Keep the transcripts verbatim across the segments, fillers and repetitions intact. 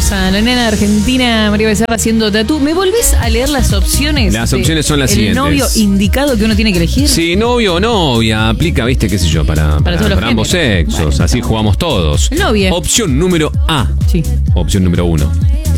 hermosa, la nena argentina María Becerra haciendo tatú. ¿Me volvés a leer las opciones? Las opciones son las el siguientes. ¿El novio indicado que uno tiene que elegir? Sí, novio o novia, aplica, viste, qué sé yo, para, para, Para todos los para ambos géneros. sexos, Bueno, así jugamos todos. Novia. Opción número A. Sí. Opción número uno.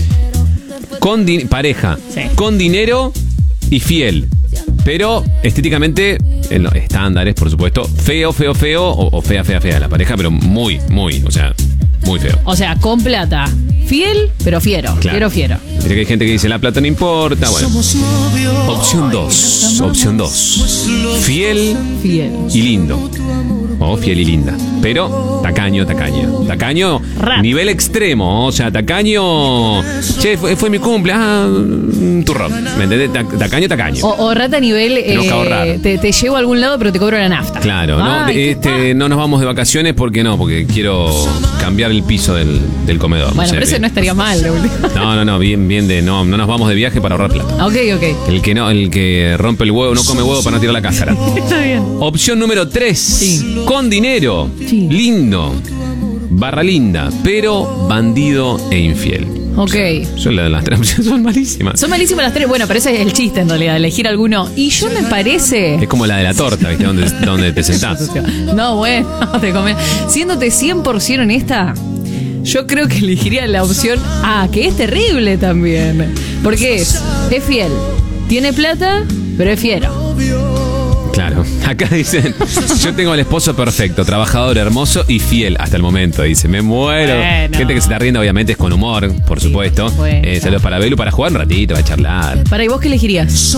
Con di- pareja, Sí. con dinero y fiel. Pero estéticamente, en los estándares, por supuesto, feo, feo, feo o, o fea, fea, fea la pareja, pero muy, muy, o sea, muy feo. O sea, con plata. Fiel, pero fiero. Claro. Fiero, fiero. Viste que hay gente que dice la plata no importa. Bueno. Opción dos. Opción dos. Fiel Fiel. y lindo. O fiel y linda. Pero tacaño, tacaño. Tacaño, Rap. nivel extremo. O sea, tacaño. Che, fue, fue mi cumple. Ah, mm, turrón. ¿Me entendés? Ta- Tacaño, tacaño. O, o rata a nivel. Nos cago raro. te, te llevo a algún lado, pero te cobro la nafta. Claro, no, Ay, qué este, no nos vamos de vacaciones porque no, porque quiero cambiar el piso del, del comedor. Bueno, sé, pero eso bien. no estaría mal. boludo. No, no, no, bien, bien de no, no nos vamos de viaje para ahorrar plata. Ok, ok. El que no, el que rompe el huevo no come huevo para no tirar la cáscara. Está bien. Opción número tres. Sí. Con dinero. Sí. Lindo. Barra linda, pero bandido e infiel. Ok. Son las, las tres opciones son malísimas. Son malísimas las tres. Bueno, pero ese es el chiste en realidad, elegir alguno. Y yo me parece. Es como la de la torta, ¿viste? Donde, donde te sentás. No, bueno, te comen. Siéndote cien por ciento honesta, yo creo que elegiría la opción A, que es terrible también. Porque es, es fiel, tiene plata, pero es fiero. Claro. Acá dicen, yo tengo al esposo perfecto, trabajador, hermoso y fiel hasta el momento. Dice, me muero. Bueno. Gente que se está riendo, obviamente, es con humor, por supuesto. bueno. Eh, saludos para Belu, para jugar un ratito, para charlar. Para, ¿y vos qué elegirías?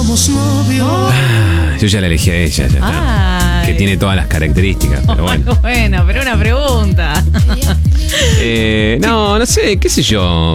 Ah, yo ya la elegí a ella, ya está. Ay. Que tiene todas las características, pero bueno. Bueno, pero una pregunta. Eh, no, no sé, qué sé yo.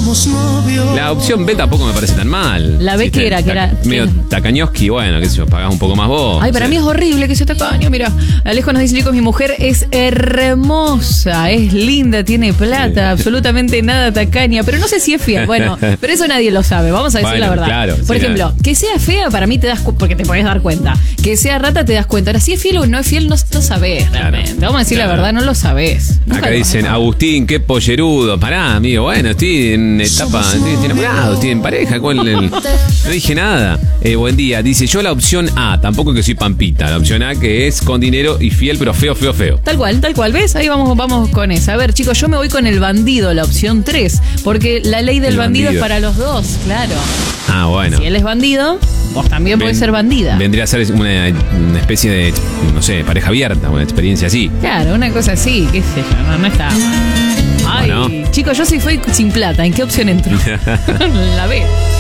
La opción B tampoco me parece tan mal. La B, ¿Viste? ¿qué era? ¿Qué Ta- era? Medio ¿Qué? tacañoski, bueno, qué sé yo, pagás un poco más vos. Ay, no para sé. mí es horrible que sea tacaño. Mira, Alejo nos dice, chicos, mi mujer es hermosa, es linda, tiene plata, Sí. absolutamente nada tacaña, pero no sé si es fiel. Bueno, pero eso nadie lo sabe, vamos a decir Bueno, la verdad. claro, Por sí, ejemplo, que sea fea, para mí te das cu- porque te podés dar cuenta. Que sea rata, te das cuenta. Ahora, si es fiel o no es fiel, no, no sabés Claro, realmente. Vamos a decir claro. la verdad, no lo sabés. Nunca Acá lo dicen, vas a saber. Agustín, qué pollerudo. Pará, amigo, bueno, estoy en etapa, estoy, estoy enamorado, estoy en pareja. ¿Cuál el- No dije nada. Eh, buen día. Dice, yo la opción A, tampoco que soy pampita. La opción A que es con dinero y fiel, pero feo, feo, feo. Tal cual, tal cual, ¿ves? Ahí vamos, vamos con esa. A ver, chicos, yo me voy con el bandido, la opción tres, porque la ley del El bandido, bandido. es para los dos, claro. Ah, bueno. Si él es bandido, vos también podés Ven- ser bandida. Vendría a ser una, una especie de, no sé, pareja abierta, una experiencia así. Claro, una cosa así, qué sé yo, no, no está mal. Ay, Bueno. chicos, yo si fui sin plata, ¿en qué opción entro? La B.